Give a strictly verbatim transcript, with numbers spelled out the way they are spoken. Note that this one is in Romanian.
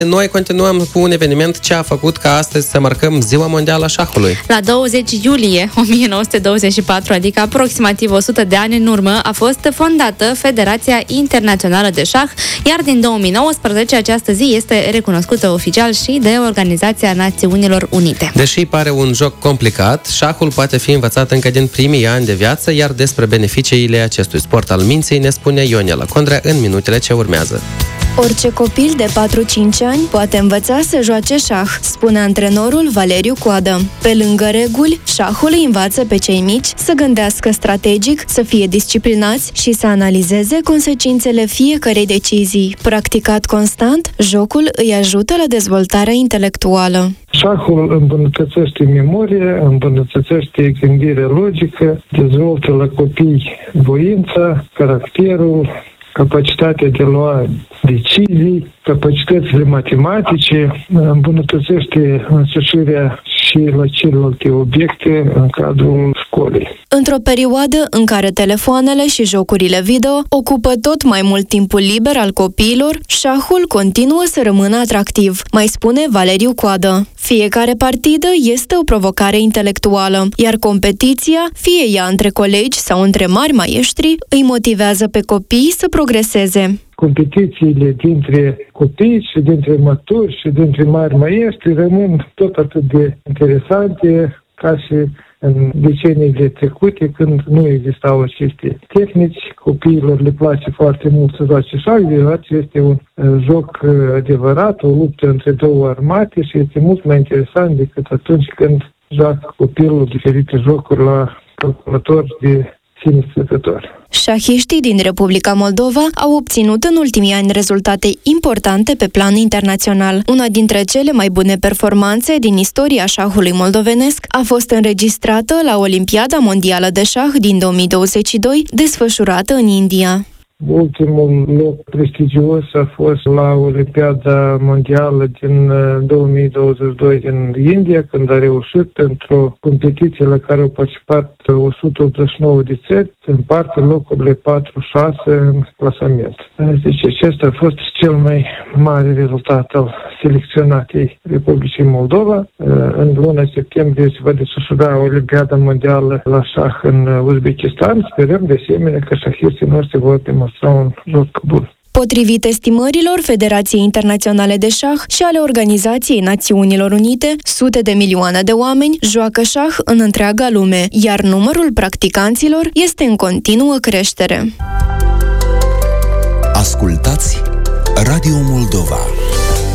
Noi continuăm cu un eveniment ce a făcut ca astăzi să marcăm Ziua Mondială a Șahului. La douăzeci iulie o mie nouă sute douăzeci și patru, adică aproximativ o sută de ani în urmă, a fost fondată Federația Internațională de Șah, iar din două mii nouăsprezece această zi este recunoscută oficial și de Organizația Națiunilor Unite. Deși pare un joc complicat, șahul poate fi învățat încă din primii ani de viață, iar despre beneficiile acestui sport al minții ne spune Ionela Condrea în minutele ce urmează. Orice copil de patru-cinci ani poate învăța să joace șah, spune antrenorul Valeriu Coadă. Pe lângă reguli, șahul îi învață pe cei mici să gândească strategic, să fie disciplinați și să analizeze consecințele fiecărei decizii. Practicat constant, jocul îi ajută la dezvoltarea intelectuală. Șahul îmbunătățește memoria, îmbunătățește gândirea logică, dezvoltă la copii voința, caracterul, capacitatea de a lua decizii, capacitățile matematice, îmbunătățește însușirea și la celelalte obiecte în cadrul școlii. Într-o perioadă în care telefoanele și jocurile video ocupă tot mai mult timpul liber al copiilor, șahul continuă să rămână atractiv, mai spune Valeriu Coadă. Fiecare partidă este o provocare intelectuală, iar competiția, fie ea între colegi sau între mari maestri, îi motivează pe copii să progreseze. Competițiile dintre copii și dintre maturi și dintre mari maestri rămân tot atât de interesante ca și în deceniile trecute, când nu existau aceste tehnici. Copiilor le place foarte mult să joace șah, deoarece este un joc adevărat, o luptă între două armate și este mult mai interesant decât atunci când joacă copilul diferite jocuri la calculator de sine stătător. Șahiștii din Republica Moldova au obținut în ultimii ani rezultate importante pe plan internațional. Una dintre cele mai bune performanțe din istoria șahului moldovenesc a fost înregistrată la Olimpiada Mondială de Șah din două mii douăzeci și doi, desfășurată în India. Ultimul loc prestigios a fost la Olimpiada Mondială din două mii douăzeci și doi din India, când a reușit într-o competiție la care au participat o sută optzeci și nouă de țări, să împarte locurile patru șase în clasament. Deci acesta a fost cel mai mare rezultat al selecționatei Republicii Moldova. În luna septembrie se va desfășura Olimpiada Mondială la șah în Uzbekistan. Sperăm de asemenea că șahistii noștri vor demonstra un joc bun. Potrivit estimărilor Federației Internaționale de Șah și ale Organizației Națiunilor Unite, sute de milioane de oameni joacă șah în întreaga lume, iar numărul practicanților este în continuă creștere. Ascultați Radio Moldova.